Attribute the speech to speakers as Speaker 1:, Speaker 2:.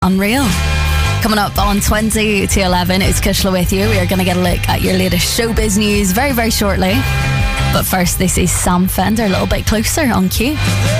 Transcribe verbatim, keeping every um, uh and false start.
Speaker 1: Unreal. Coming up on twenty to eleven, it's Kushla with you. We are going to get a look at your latest showbiz news very, very shortly. But first, this is Sam Fender, a little bit closer on Q.